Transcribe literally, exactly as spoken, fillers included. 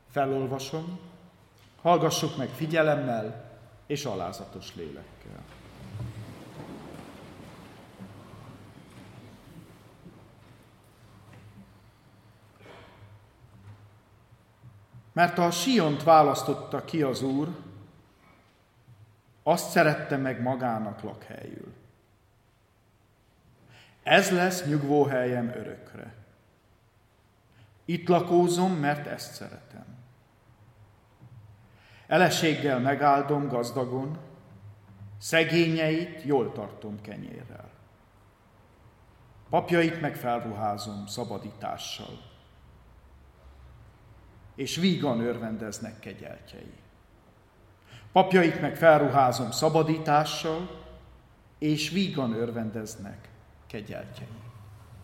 Felolvasom, hallgassuk meg figyelemmel és alázatos lélekkel. Mert a Siont választotta ki az Úr, azt szerette meg magának lakhelyül. Ez lesz nyugvóhelyem örökre. Itt lakózom, mert ezt szeretem. Eleséggel megáldom gazdagon, szegényeit jól tartom kenyérrel. Papjait meg felruházom szabadítással, és vígan örvendeznek kegyeltjei. Papjait meg felruházom szabadítással, és vígan örvendeznek kegyeltjei.